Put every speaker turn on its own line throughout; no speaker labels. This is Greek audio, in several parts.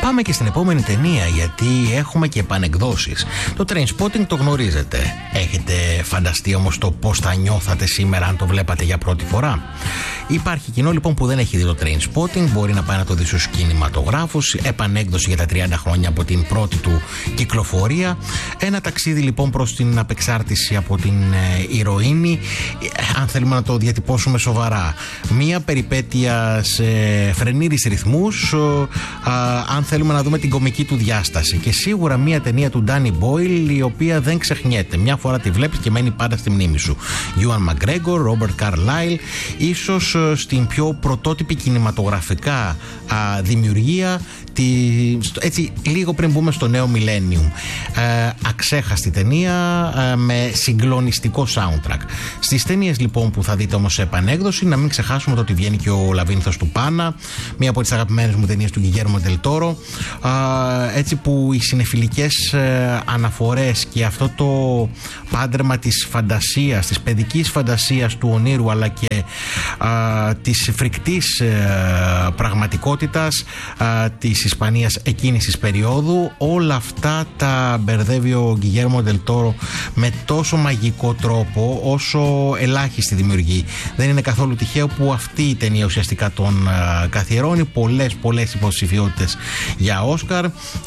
Πάμε και στην επόμενη ταινία, γιατί έχουμε και επανεκδόσεις. Το Trainspotting το γνωρίζετε. Έχετε φανταστεί όμως το πώς θα νιώθατε σήμερα αν το βλέπατε για πρώτη φορά? Υπάρχει κοινό λοιπόν που δεν έχει δει το Trainspotting, μπορεί να πάει να το δει στους κινηματογράφους. Επανέκδοση για τα 30 χρόνια από την πρώτη του κυκλοφορία. Ένα ταξίδι λοιπόν προς την απεξάρτηση από την ηρωίνη, αν θέλουμε να το διατυπώσουμε σοβαρά. Μία περιπέτεια σε φρενήρις ρυθμούς, αν θέλουμε να δούμε την κομική του διάσταση. Και σίγουρα μία ταινία του Danny Boyle, η οποία δεν ξεχνιέται. Μια φορά τη βλέπεις και μένει πάντα στη μνήμη σου. Ewan McGregor, Robert Carlyle, ίσως στην πιο πρωτότυπη κινηματογραφικά δημιουργία, έτσι λίγο πριν μπούμε στο νέο millennium. Αξέχαστη ταινία με συγκλονιστικό soundtrack. Στις ταινίες λοιπόν που θα δείτε όμως σε επανέκδοση, να μην ξεχάσουμε το ότι βγαίνει και ο Λαβύρινθος του Πάνα, μία από τις αγαπημένες μου ταινίες του Γκιγέρμο Ντελ Τόρο, έτσι που οι συνεφιλικές αναφορές και αυτό το πάντρεμα της φαντασίας, της παιδικής φαντασίας, του ονείρου, αλλά και της φρικτής πραγματικότητας της Ισπανίας εκείνης της περίοδου, όλα αυτά τα μπερδεύει ο Γκιγέρμο Ντελ Τόρο με τόσο μαγικό τρόπο όσο ελάχιστη δημιουργεί. Δεν είναι καθόλου τυχαίο που αυτή η ταινία ουσιαστικά τον καθιερώνει. Πολλές υποψηφιότητες για Όσκαρ.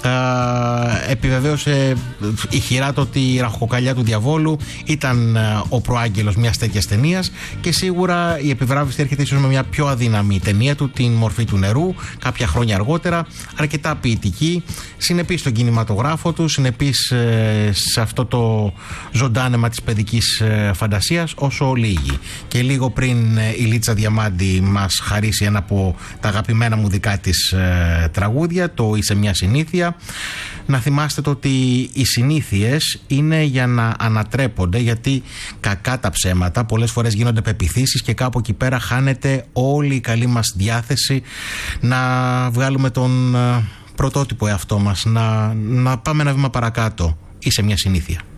Επιβεβαίωσε ηχηρά το ότι η Ραχοκοκαλιά του Διαβόλου ήταν ο προάγγελος μιας τέτοιας ταινίας, και σίγουρα η επιβράβευση έρχεται ίσως με μια πιο αδύναμη ταινία του, Την Μορφή του Νερού, κάποια χρόνια αργότερα, αρκετά ποιητική, συνεπής στον κινηματογράφο του, συνεπής σε αυτό το ζωντάνεμα της παιδικής φαντασίας όσο λίγοι. Και λίγο πριν η Λίτσα Διαμάντη μας χαρίσει ένα από τα αγαπημένα μου δικά της τραγούδια, το «Είσαι μια συνήθεια», να θυμάστε το ότι οι συνήθειες είναι για να ανατρέπονται, γιατί κακά τα ψέματα πολλές φορές γίνονται πεποιθήσεις και κάπου εκεί πέρα χάνεται όλη η καλή μας διάθεση να βγάλουμε τον πρωτότυπο εαυτό μας, να πάμε ένα βήμα παρακάτω. Είσαι μια συνήθεια.